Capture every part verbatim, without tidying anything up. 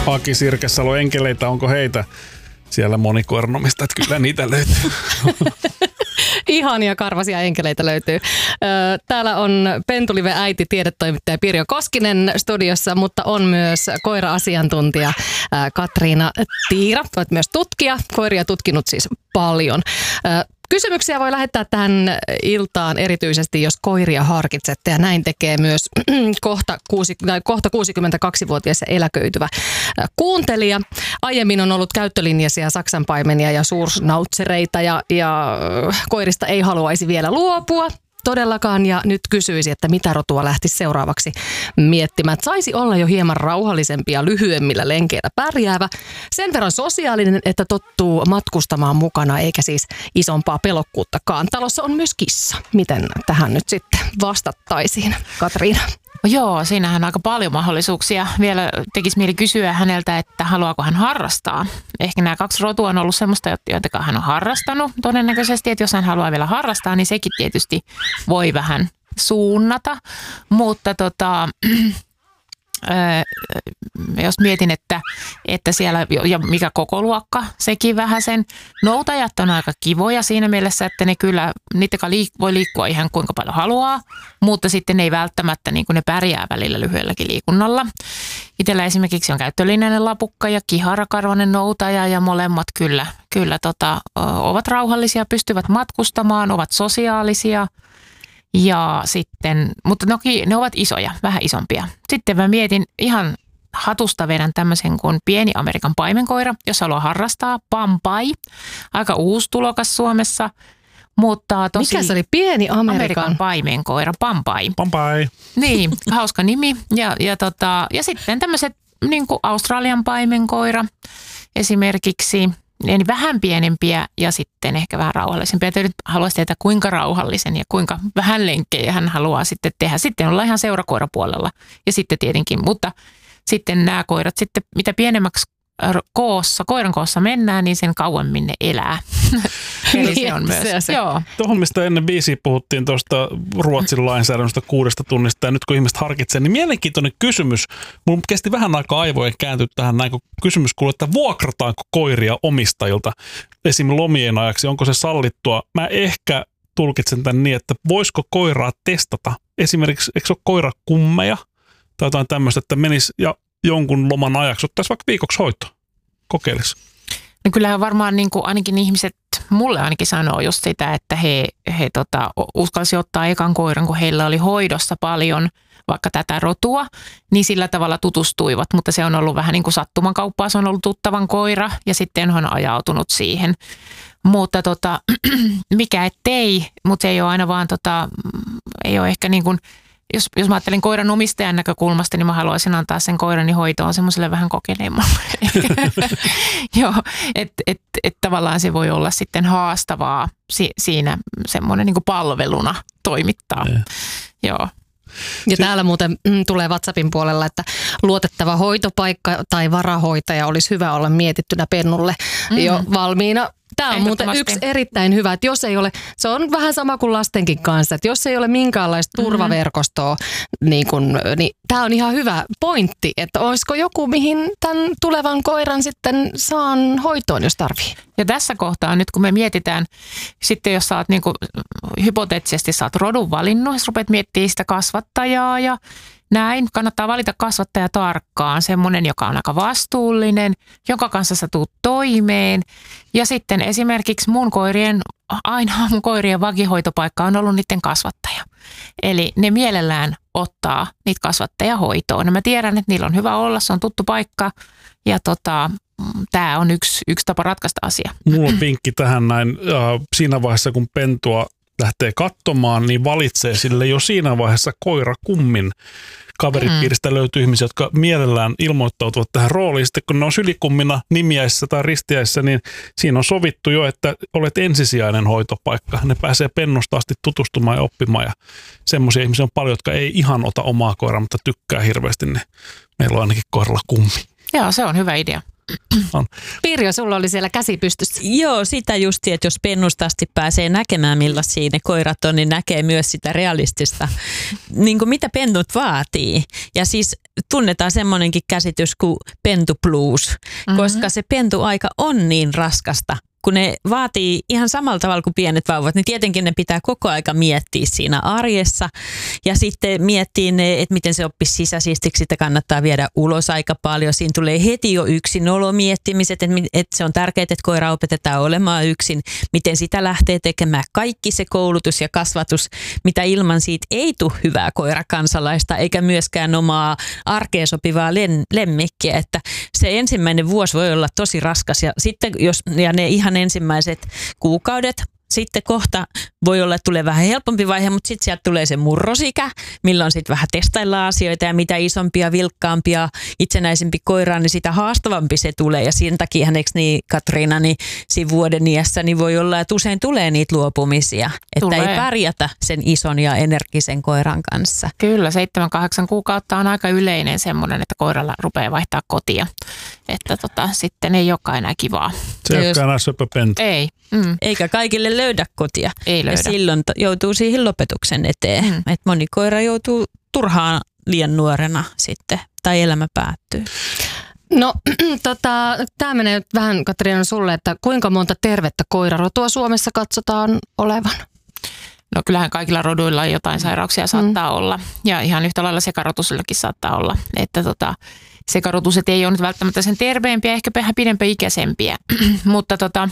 Aki Sirkesalo, enkeleitä, onko heitä siellä monikoiranomista, että kyllä niitä löytyy. Ihania karvasia enkeleitä löytyy. Täällä on Pentulive-äiti, tiedetoimittaja Pirjo Koskinen studiossa, mutta on myös koira-asiantuntija Katriina Tiira. Olet myös tutkija, koiria tutkinut siis paljon. Kysymyksiä voi lähettää tähän iltaan erityisesti, jos koiria harkitsette, ja näin tekee myös kohta, kuusi, kohta kuusikymmentäkaksivuotias ja eläköityvä kuuntelija. Aiemmin on ollut käyttölinjaisia saksanpaimenia ja suursnautsereita, ja, ja koirista ei haluaisi vielä luopua todellakaan, ja nyt kysyisi, että mitä rotua lähtisi seuraavaksi miettimään. Saisi olla jo hieman rauhallisempi ja lyhyemmillä lenkeillä pärjäävä, sen verran sosiaalinen, että tottuu matkustamaan mukana, eikä siis isompaa pelokkuuttakaan. Talossa on myös kissa. Miten tähän nyt sitten vastattaisiin, Katriina? Joo, siinähän on aika paljon mahdollisuuksia. Vielä tekisi mieli kysyä häneltä, että haluaako hän harrastaa. Ehkä nämä kaksi rotua on ollut semmoista, joita hän on harrastanut. Todennäköisesti, että jos hän haluaa vielä harrastaa, niin sekin tietysti voi vähän suunnata. Mutta tota, jos mietin, että, että siellä, ja mikä koko luokka, sekin vähän sen. Noutajat on aika kivoja siinä mielessä, että ne kyllä, niitä voi liikkua ihan kuinka paljon haluaa, mutta sitten ne ei välttämättä, niin kuin ne pärjää välillä lyhyelläkin liikunnalla. Itsellä esimerkiksi on käyttölinjainen lapukka ja kiharakarvainen noutaja, ja molemmat kyllä, kyllä tota, ovat rauhallisia, pystyvät matkustamaan, ovat sosiaalisia. Ja sitten, mutta noki, ne ovat isoja, vähän isompia. Sitten mä mietin ihan hatusta vedän tämmöisen kuin pieni Amerikan paimenkoira, jos haluaa harrastaa, Pampai. Aika uusi tulokas Suomessa, mutta tosi... Mikä se oli? Pieni Amerikan? Amerikan paimenkoira, Pampai. Pampai. Niin, hauska nimi. Ja, ja, tota, ja sitten tämmöiset niin kuin Australian paimenkoira esimerkiksi. Eli vähän pienempiä ja sitten ehkä vähän rauhallisempia. Te nyt haluaisi tietää, kuinka rauhallisen ja kuinka vähän lenkkejä hän haluaa sitten tehdä. Sitten ollaan ihan seurakoirapuolella ja sitten tietenkin, mutta sitten nämä koirat sitten, mitä pienemmäksi koossa, koiran koossa mennään, niin sen kauemmin ne elää. Eli se on myös. Se, se. Joo. Tuohon, mistä ennen biisiä puhuttiin tuosta Ruotsin lainsäädännöstä kuudesta tunnista, ja nyt kun ihmiset harkitsee, niin mielenkiintoinen kysymys. Mulla kesti vähän aikaa aivojen kääntyä tähän näin, kun kysymys kuuluu, että vuokrataanko koiria omistajilta esim. Lomien ajaksi, onko se sallittua? Mä ehkä tulkitsen tämän niin, että voisiko koiraa testata? Esimerkiksi, eikö se ole koirakummeja tai jotain tämmöistä, että menisi ja jonkun loman ajaksi ottaisi vaikka viikoksi hoitoa, kokeilisi. No kyllähän varmaan niin kuin ainakin ihmiset, mulle ainakin sanoo just sitä, että he, he tota, uskalsi ottaa ekan koiran, kun heillä oli hoidossa paljon vaikka tätä rotua, niin sillä tavalla tutustuivat, mutta se on ollut vähän niin kuin sattumankauppaa, se on ollut tuttavan koira ja sitten on ajautunut siihen. Mutta tota, mikä ettei, mutta se ei ole aina vaan, tota, ei ole ehkä niin kuin, Jos, jos mä ajattelen koiran omistajan näkökulmasta, niin mä haluaisin antaa sen koirani hoitoon semmoiselle vähän kokeneemmalle. Joo, että et, et tavallaan se voi olla sitten haastavaa si, siinä semmoinen niin kuin palveluna toimittaa. Ja. Joo. Ja täällä muuten mm, tulee WhatsAppin puolella, että luotettava hoitopaikka tai varahoitaja olisi hyvä olla mietittynä pennulle mm. jo valmiina. Tämä on muuten yksi erittäin hyvä, että jos ei ole, se on vähän sama kuin lastenkin kanssa, että jos ei ole minkäänlaista turvaverkostoa, mm-hmm. niin, kun, niin tämä on ihan hyvä pointti, että olisiko joku, mihin tämän tulevan koiran sitten saan hoitoon, jos tarvii. Ja tässä kohtaa nyt, kun me mietitään, sitten jos sä oot niin kuin, hypoteettisesti sä oot rodun valinnut, jos rupeat miettimään sitä kasvattajaa ja näin, kannattaa valita kasvattaja tarkkaan, semmoinen, joka on aika vastuullinen, jonka kanssa sä tuut toimeen. Ja sitten esimerkiksi mun koirien, aina mun koirien vakihoitopaikka on ollut niiden kasvattaja. Eli ne mielellään ottaa niitä kasvattajahoitoon. Ja mä tiedän, että niillä on hyvä olla, se on tuttu paikka ja tota, tämä on yksi, yksi tapa ratkaista asia. Mulla on vinkki tähän näin, äh, siinä vaiheessa kun pentua lähtee katsomaan, niin valitsee sille jo siinä vaiheessa koirakummin. Kaveripiiristä mm. löytyy ihmisiä, jotka mielellään ilmoittautuvat tähän rooliin. Sitten kun ne on sylikummina nimiäisissä tai ristiäisissä, niin siinä on sovittu jo, että olet ensisijainen hoitopaikka. Ne pääsee pennusta asti tutustumaan ja oppimaan. Ja semmoisia ihmisiä on paljon, jotka ei ihan ota omaa koiraa, mutta tykkää hirveästi. Niin meillä on ainakin koiralla kummi. Joo, se on hyvä idea. On. Pirjo, sulla oli siellä käsi pystyssä. Joo, sitä just, että jos pennusta asti pääsee näkemään, millaisia ne koirat on, niin näkee myös sitä realistista, niin kuin mitä pennut vaatii. Ja siis tunnetaan semmoinenkin käsitys kuin pentu blues, mm-hmm. koska se pentuaika on niin raskasta. Kun ne vaatii ihan samalla tavalla kuin pienet vauvat, niin tietenkin ne pitää koko aika miettiä siinä arjessa. Ja sitten miettiä ne, että miten se oppisi sisäsiistiksi, sitä kannattaa viedä ulos aika paljon. Siinä tulee heti jo yksinolo miettimiset, että se on tärkeää, että koira opetetaan olemaan yksin. Miten sitä lähtee tekemään kaikki se koulutus ja kasvatus, mitä ilman siitä ei tule hyvää koirakansalaista, eikä myöskään omaa arkeen sopivaa lemmikkiä. Että se ensimmäinen vuosi voi olla tosi raskas ja sitten jos ja ne ihan ensimmäiset kuukaudet. Sitten kohta voi olla, että tulee vähän helpompi vaihe, mutta sitten sieltä tulee se murrosikä, milloin sitten vähän testaillaan asioita ja mitä isompia, vilkkaampia, itsenäisempi koira, niin sitä haastavampi se tulee. Ja sen takia, eikö niin Katriina, niin siinä vuoden iässä niin voi olla, että usein tulee niitä luopumisia, että tulee. Ei pärjätä sen ison ja energisen koiran kanssa. Kyllä, seitsemän, kahdeksan kuukautta on aika yleinen semmoinen, että koiralla rupeaa vaihtaa kotia, että tota, sitten ei olekaan enää kivaa. Se ei olekaan enää söpöpentu. Ei. Mm. Eikä kaikille löydä kotia. Ei löydä. Ja silloin t- joutuu siihen lopetuksen eteen. Mm. Et moni koira joutuu turhaan liian nuorena sitten, tai elämä päättyy. No, tota, tämä menee nyt vähän, Katriina, sulle, että kuinka monta tervettä koirarotua Suomessa katsotaan olevan? No kyllähän kaikilla roduilla jotain sairauksia saattaa mm. olla, ja ihan yhtä lailla sekarotusillakin saattaa olla, että tota, sekarotuset ei ole nyt välttämättä sen terveempiä, ehkä vähän pidempäikäisempiä, mutta tota,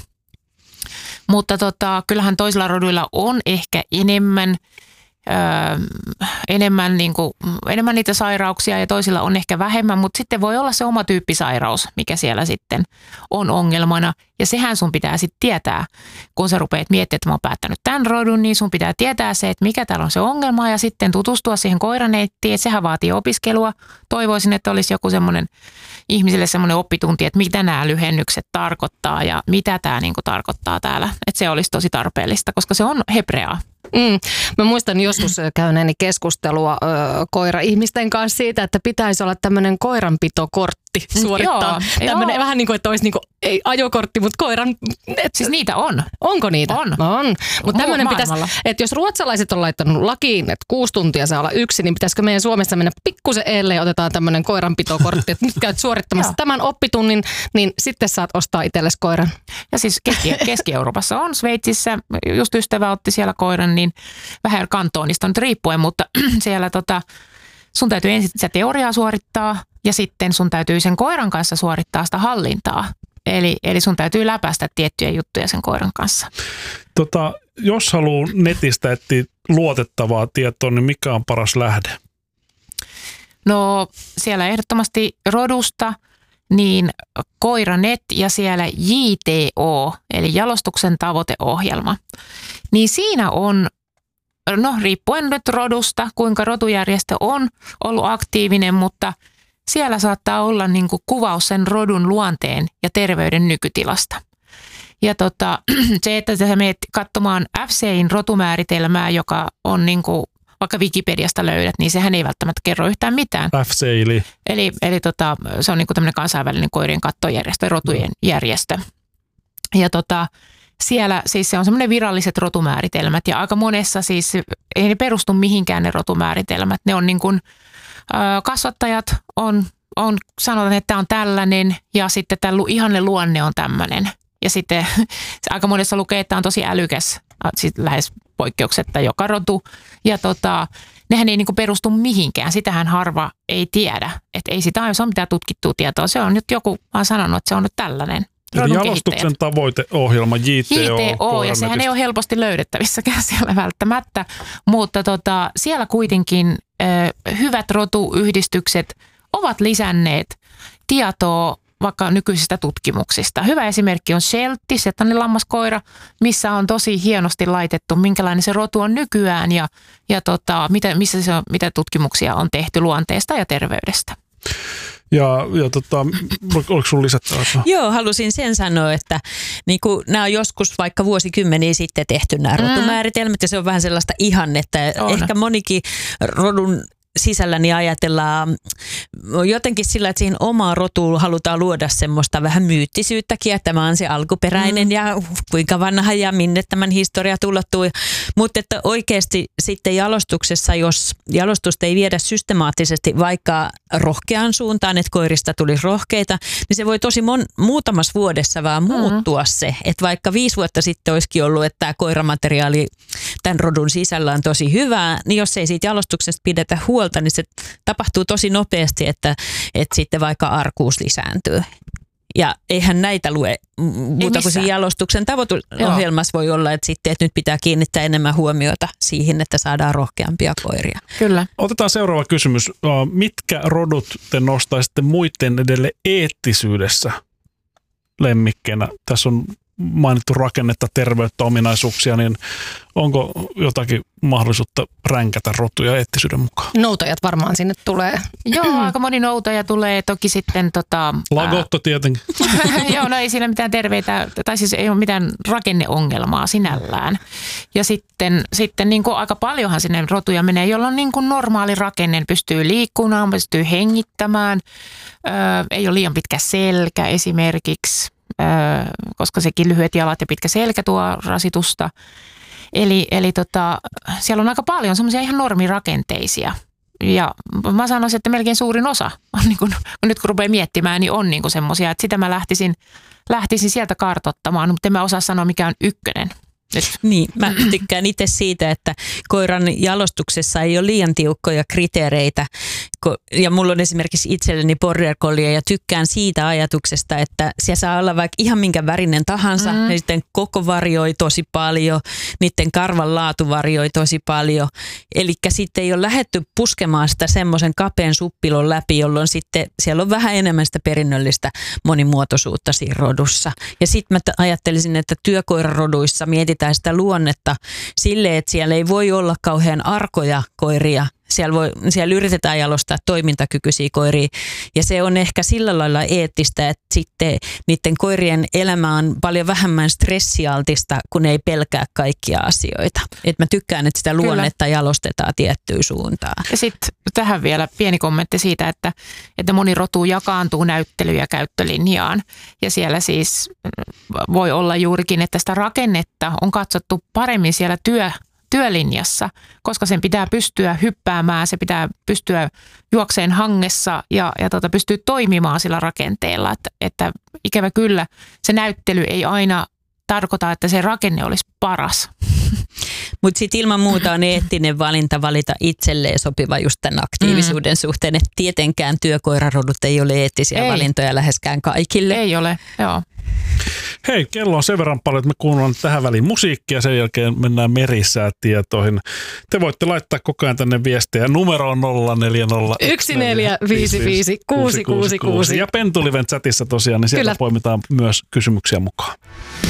Mutta tota, kyllähän toisilla roduilla on ehkä enemmän, öö, enemmän, niinku, enemmän niitä sairauksia ja toisilla on ehkä vähemmän, mutta sitten voi olla se oma tyyppisairaus, mikä siellä sitten on ongelmana. Ja sehän sun pitää sitten tietää, kun sä rupeat miettimään, että mä oon päättänyt tämän rodun, niin sun pitää tietää se, että mikä täällä on se ongelma ja sitten tutustua siihen koiraneittiin, että sehän vaatii opiskelua. Toivoisin, että olisi joku semmoinen ihmisille semmoinen oppitunti, että mitä nämä lyhennykset tarkoittaa ja mitä tämä niinku tarkoittaa täällä. Että se olisi tosi tarpeellista, koska se on hebreaa. Mm. Mä muistan joskus käyneeni keskustelua ö, koira-ihmisten kanssa siitä, että pitäisi olla tämmöinen koiranpitokortti suorittaa. Joo, tämmöinen vähän niin kuin, että olisi niin kuin, ei ajokortti, mutta koiran... Et, siis niitä on. Onko niitä? On. On. Mutta tämmöinen pitäisi, että jos ruotsalaiset on laittanut lakiin, että kuusi tuntia saa olla yksi, niin pitäisikö meidän Suomessa mennä pikkusen eelle ja otetaan tämmöinen koiranpitokortti, että nyt käyt suorittamassa tämän oppitunnin, niin sitten saat ostaa itsellesi koiran. Ja siis Keski- Keski-Euroopassa on, Sveitsissä, just ystävä otti siellä koiran, niin vähän kantoonista nyt riippuen, mutta siellä tota, sun täytyy ensin sitä teoriaa suorittaa ja sitten sun täytyy sen koiran kanssa suorittaa sitä hallintaa. Eli, eli sun täytyy läpäistä tiettyjä juttuja sen koiran kanssa. Tota, jos haluaa netistä etsiä luotettavaa tietoa, niin mikä on paras lähde? No siellä ehdottomasti rodusta, niin Koiranet ja siellä J T O, eli jalostuksen tavoiteohjelma. Niin siinä on, no riippuen nyt rodusta, kuinka rotujärjestö on ollut aktiivinen, mutta siellä saattaa olla niin kuin kuvaus sen rodun luonteen ja terveyden nykytilasta. Ja tota, se, että sä menet katsomaan F C I:n rotumääritelmää, joka on niin kuin vaikka Wikipediasta löydät, niin sehän ei välttämättä kerro yhtään mitään. F C I eli? Eli, eli tota, se on niin kuin tämmöinen kansainvälinen koirien kattojärjestö, rotujen mm. järjestö. Ja tota, siellä siis se on semmoinen viralliset rotumääritelmät ja aika monessa siis ei ne perustu mihinkään ne rotumääritelmät. Ne on niin kuin kasvattajat on, on sanotaan, että tämä on tällainen ja sitten tämä ihanne luonne on tämmöinen. Ja sitten aika monessa lukee, että tämä on tosi älykäs, siis lähes poikkeuksetta joka rotu. Ja tota, nehän ei niinku perustu mihinkään, sitähän harva ei tiedä. Että ei sitä ole mitään tutkittua tietoa, se on nyt joku vaan sanonut, että se on nyt tällainen. Eli jalostuksen tavoiteohjelma J T O. J T O, ja sehän ei ole helposti löydettävissäkään siellä välttämättä, mutta tota, siellä kuitenkin ö, hyvät rotuyhdistykset ovat lisänneet tietoa vaikka nykyisistä tutkimuksista. Hyvä esimerkki on Sheltti, sellainen lammaskoira, missä on tosi hienosti laitettu, minkälainen se rotu on nykyään ja, ja tota, mitä, missä se on, mitä tutkimuksia on tehty luonteesta ja terveydestä. Ja, ja tota, oliko sinulla lisättävää? Joo, halusin sen sanoa, että niin kuin, nämä on joskus vaikka vuosikymmeniä sitten tehty nämä rotumääritelmät ja se on vähän sellaista ihannetta. On. Ehkä monikin rodun sisälläni ajatellaan jotenkin sillä, että siihen omaan rotuun halutaan luoda semmoista vähän myyttisyyttäkin, että tämä on se alkuperäinen mm. ja kuinka vanha ja minne tämän historia tulottuu. Mutta että oikeasti sitten jalostuksessa, jos jalostusta ei viedä systemaattisesti vaikka rohkeaan suuntaan, että koirista tulisi rohkeita, niin se voi tosi mon- muutamassa vuodessa vaan muuttua se. Että vaikka viisi vuotta sitten olisikin ollut, että tämä koiramateriaali tämän rodun sisällä on tosi hyvää, niin jos ei siitä jalostuksesta pidetä huolta, niin se tapahtuu tosi nopeasti, että, että sitten vaikka arkuus lisääntyy. Ja eihän näitä lue muuta kuin siinä jalostuksen tavoitusohjelmassa voi olla, että, sitten, että nyt pitää kiinnittää enemmän huomiota siihen, että saadaan rohkeampia koiria. Kyllä. Otetaan seuraava kysymys. Mitkä rodut te nostaisitte muiden edelle eettisyydessä lemmikkeinä? Tässä on mainittu rakennetta, terveyttä, ominaisuuksia, niin onko jotakin mahdollisuutta ränkätä rotuja eettisyyden mukaan? Noutajat varmaan sinne tulee. Joo, aika moni noutaja tulee toki sitten tota... Lagotto tietenkin. Joo, no ei siinä mitään terveitä, tai siis ei ole mitään rakenneongelmaa sinällään. Ja sitten, sitten niin kuin aika paljonhan sinne rotuja menee, jolla on niin kuin normaali rakenne, pystyy liikkumaan, pystyy hengittämään, öö, ei ole liian pitkä selkä esimerkiksi, öö, koska sekin lyhyet jalat ja pitkä selkä tuo rasitusta. Eli, eli tota, siellä on aika paljon semmoisia ihan normirakenteisia. Ja mä sanoisin, että melkein suurin osa, on niin kun, nyt kun rupeaa miettimään, niin on niin semmoisia, että sitä mä lähtisin, lähtisin sieltä kartoittamaan, mutta en mä osaa sanoa, mikä on ykkönen. Nyt. Niin, mä tykkään itse siitä, että koiran jalostuksessa ei ole liian tiukkoja kriteereitä. Ja mulla on esimerkiksi itselleni border collie ja tykkään siitä ajatuksesta, että siellä saa olla vaikka ihan minkä värinen tahansa. Mm. Ja sitten koko varioi tosi paljon, niiden karvan laatu varioi tosi paljon. Eli sitten ei ole lähdetty puskemaan sitä semmoisen kapean suppilon läpi, jolloin sitten siellä on vähän enemmän sitä perinnöllistä monimuotoisuutta siinä rodussa. Ja sitten mä ajattelisin, että työkoiraroduissa mietitään sitä luonnetta silleen, että siellä ei voi olla kauhean arkoja koiria. Siellä, voi, siellä yritetään jalostaa toimintakykyisiä koiria ja se on ehkä sillä lailla eettistä, että sitten niiden koirien elämä on paljon vähemmän stressialtista, kun ei pelkää kaikkia asioita. Et mä tykkään, että sitä luonnetta Kyllä. jalostetaan tiettyyn suuntaan. Ja sitten tähän vielä pieni kommentti siitä, että, että moni rotu jakaantuu näyttely- ja käyttölinjaan ja siellä siis voi olla juurikin, että sitä rakennetta on katsottu paremmin siellä työ työlinjassa, koska sen pitää pystyä hyppäämään, se pitää pystyä juokseen hangessa ja, ja tota, pystyy toimimaan sillä rakenteella, että, että ikävä kyllä se näyttely ei aina tarkoita, että se rakenne olisi paras. Mutta sitten ilman muuta on eettinen valinta valita itselleen sopiva just tämän aktiivisuuden mm. suhteen, että tietenkään työkoirarodut ei ole eettisiä ei. valintoja läheskään kaikille. Ei ole, joo. Hei, kello on sen verran paljon, että me kuunnellaan tähän väliin musiikkia, sen jälkeen mennään merisäätietoihin. Te voitte laittaa koko ajan tänne viestejä. Numero on nolla neljä nolla yksi neljä viisi viisi kuusi kuusi kuusi. Ja Pentuliven chatissa tosiaan, niin sieltä Kyllä. poimitaan myös kysymyksiä mukaan.